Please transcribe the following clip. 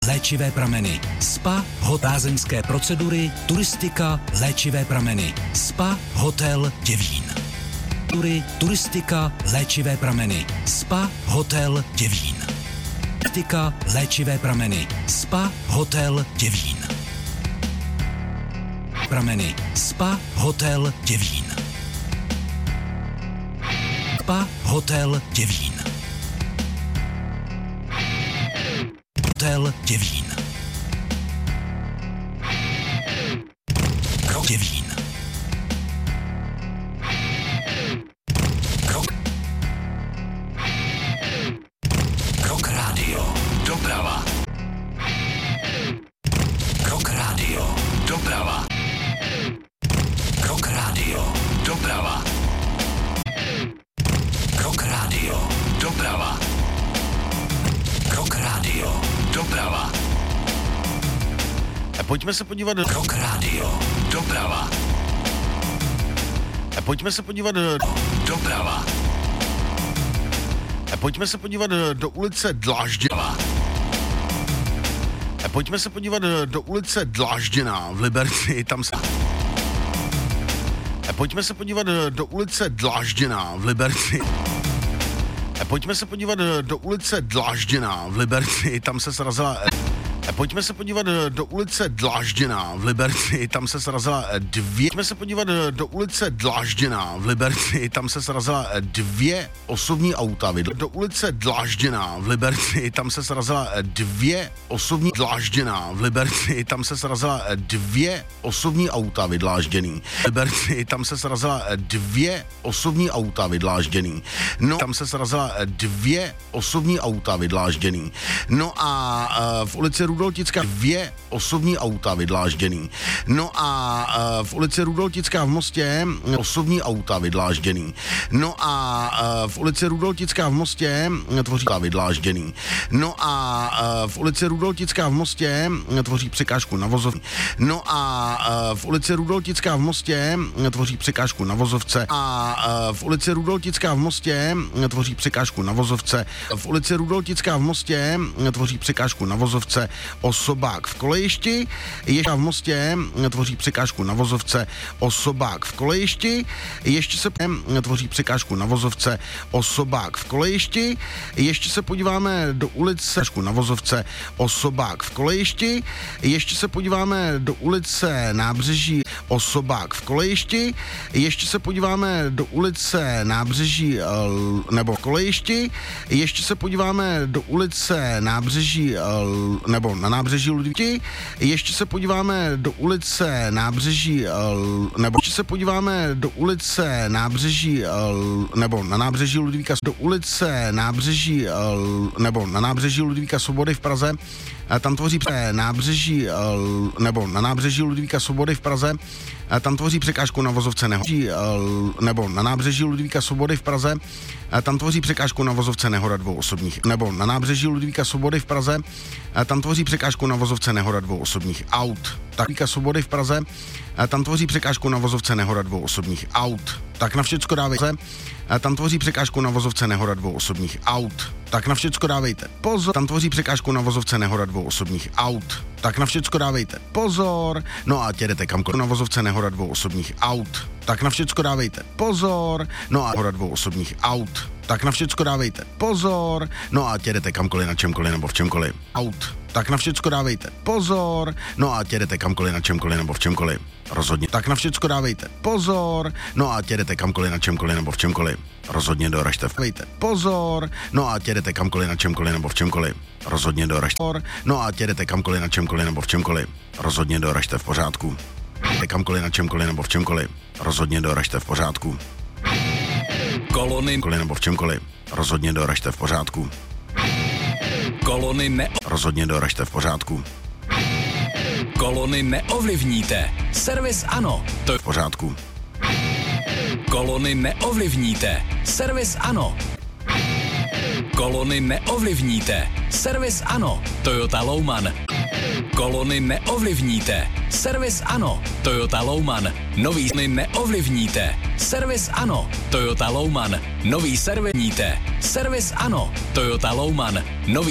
Léčivé prameny. Spa, lázeňské procedury, turistika, léčivé prameny. Spa, hotel Děvín. Turistika, léčivé prameny. Spa, hotel Děvín. Turistika, léčivé prameny. Spa, hotel Děvín. Prameny. Spa, hotel Děvín. Spa, hotel Děvín. Hotel Děvín. Krok Děvín. Krok rádio. Doprava. Krok rádio. Doprava. Krok rádio. Doprava. Krok rádio. Doprava. Krok rádio. Doprava. A pojďme se podívat do... Krok rádio. Doprava. A pojďme se podívat do... Doprava. A pojďme se podívat do ulice Dlážděná. A pojďme se podívat do ulice Dlážděná v Liberci, tam se... A pojďme se podívat do ulice Dlážděná v Liberci. A pojďme se podívat do ulice Dlážděná v Liberci, tam se srazila... A pojďme se podívat do ulice Dlážděná v Liberci, tam se srazila dvě... Pojďme se podívat do ulice Dlážděná v Liberci, tam se srazila dvě osobní auta. Do ulice Dlážděná v Liberci, tam se srazila dvě osobní... Dlážděná v Liberci, tam se srazila dvě osobní auta vydlážděný. V Liberci, tam se srazila dvě osobní auta vydlážděný. No, tam se srazila dvě osobní auta vydlážděný. No a v ulici Rudoltická dvě osobní auta vydlážděný. No a v ulici Rudoltická v Mostě osobní auta vydlážděný. No a v ulici Rudoltická v Mostě tvoří vydlážděný. No a v ulici Rudoltická v Mostě tvoří překážku na vozovce. No a v ulici Rudoltická v Mostě tvoří překážku na vozovce. A v ulici Rudoltická v Mostě tvoří překážku na vozovce. V ulici Rudoltická v Mostě tvoří překážku na vozovce osobák v kolejišti, ještě v Mostě tvoří překážku na vozovce osobák v kolejišti, ještě se tvoří překážku na vozovce osobák v kolejišti, ještě se podíváme do ulice na vozovce osobák v kolejišti, ještě se podíváme do ulice Nábřeží osobák v kolejišti, ještě se podíváme do ulice Nábřeží nebo kolejišti, ještě se podíváme do ulice Nábřeží nebo na Nábřeží Ludvíky, ještě se podíváme do ulice Nábřeží nebo ještě se podíváme do ulice Nábřeží nebo na Nábřeží Ludvíka do ulice Nábřeží nebo na Nábřeží Ludvíka Svobody v Praze, tam tvoří nábřeží nebo na Nábřeží Ludvíka Svobody v Praze, tam tvoří překážku na vozovce nebo na Nábřeží Ludvíka Svobody v Praze, tam tvoří překážku na vozovce nehoda dvou osobních, nebo na Nábřeží Ludvíka Svobody v Praze, tam tvoří překážku na vozovce nehoda dvou osobních aut. Tak Ludvíka Svobody v Praze, tam tvoří překážku na vozovce nehoda dvou osobních aut. Tak na všecko dávejte. Tam tvoří překážku na vozovce nehoda dvou osobních aut. Tak na všecko dávejte pozor. Tam tvoří překážku na vozovce nehoda dvou osobních aut. Tak na všecko dávejte pozor. No a jdete kamkoliv na vozovce nehoda dvou osobních aut. Tak na všecko dávejte pozor. No a nehoda dvou osobních aut. Tak na všecko dávejte pozor. No a jdete kamkoliv na čemkoliv nebo v čemkoliv aut. Tak na všecko dávejte pozor. No a jdete kamkoliv na čemkoliv nebo v čemkoliv. Rozhodně. Tak na všecko dávejte pozor. No a jdete kamkoliv na čemkoliv nebo v čemkoliv. Rozhodně doražte. Dávejte pozor. No a jdete kamkoliv na čemkoliv nebo v čemkoliv. Rozhodně doražte. No a jdete kamkoliv na čemkoliv nebo v čemkoliv. Rozhodně doražte v pořádku. Jdete kamkoliv na čemkoliv nebo v čemkoliv. Rozhodně doražte v pořádku. Kolony nebo v čemkoliv. Rozhodně doražte v pořádku. Kolony Rozhodně doražte v pořádku. Kolony neovlivníte. Servis ano, to je v pořádku. Kolony neovlivníte. Servis ano. Kolony neovlivníte. Servis ano. Toyota Louman. Kolony neovlivníte. Servis ano. Toyota Louman. Nový neovlivníte. Servis ano. Toyota Louman. Nový servisníte. Servis ano. Toyota Louman. Nový